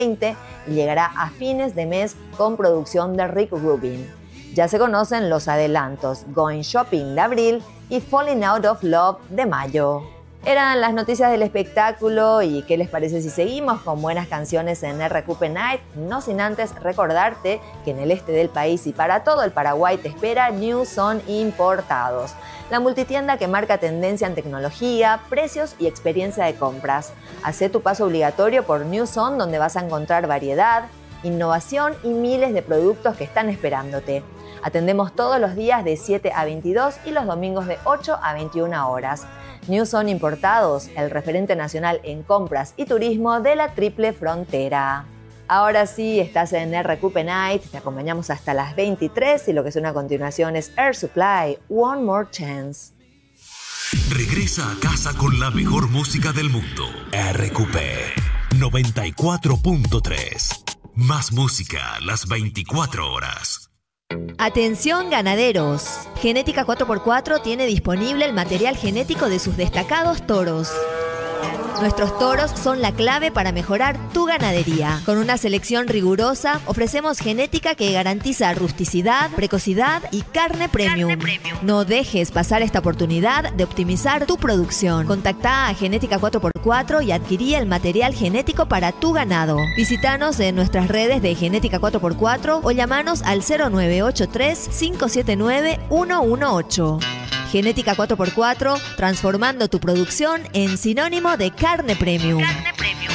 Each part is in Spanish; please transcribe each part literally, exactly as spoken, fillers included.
veinte y llegará a fines de mes con producción de Rick Rubin. Ya se conocen los adelantos Going Shopping de abril y Falling Out of Love de mayo. Eran las noticias del espectáculo y ¿qué les parece si seguimos con buenas canciones en R Q P Night? No sin antes recordarte que en el este del país y para todo el Paraguay te espera New Son Importados, la multitienda que marca tendencia en tecnología, precios y experiencia de compras. Hacé tu paso obligatorio por New Son, donde vas a encontrar variedad, innovación y miles de productos que están esperándote. Atendemos todos los días de siete a veintidós y los domingos de ocho a veintiuna horas. New Son Importados, el referente nacional en compras y turismo de la Triple Frontera. Ahora sí, estás en R Q P Night, te acompañamos hasta las veintitrés y lo que suena a continuación es Air Supply, One More Chance. Regresa a casa con la mejor música del mundo. R Q P noventa y cuatro punto tres. Más música las veinticuatro horas. Atención ganaderos, Genética cuatro por cuatro tiene disponible el material genético de sus destacados toros. Nuestros toros son la clave para mejorar tu ganadería. Con una selección rigurosa, ofrecemos genética que garantiza rusticidad, precocidad y carne premium. Carne premium. No dejes pasar esta oportunidad de optimizar tu producción. Contactá a Genética cuatro por cuatro y adquirí el material genético para tu ganado. Visítanos en nuestras redes de Genética cuatro por cuatro o llamanos al cero nueve ocho tres, cinco siete nueve, uno uno ocho. Genética cuatro por cuatro, transformando tu producción en sinónimo de carne premium. Carne premium.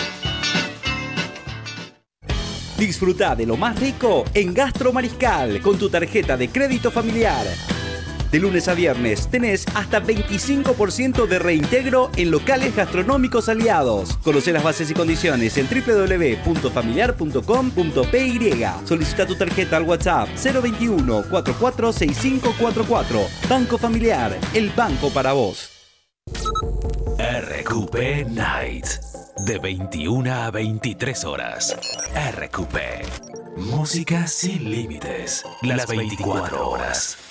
Disfruta de lo más rico en Gastro Mariscal con tu tarjeta de crédito familiar. De lunes a viernes tenés hasta veinticinco por ciento de reintegro en locales gastronómicos aliados. Conoce las bases y condiciones en doble u doble u doble u punto familiar punto com punto p y. Solicita tu tarjeta al WhatsApp cero veintiuno, cuarenta y cuatro, sesenta y cinco cuarenta y cuatro. Banco Familiar, el banco para vos. R Q P Night, de veintiuna a veintitrés horas. R Q P, música sin límites, las veinticuatro horas.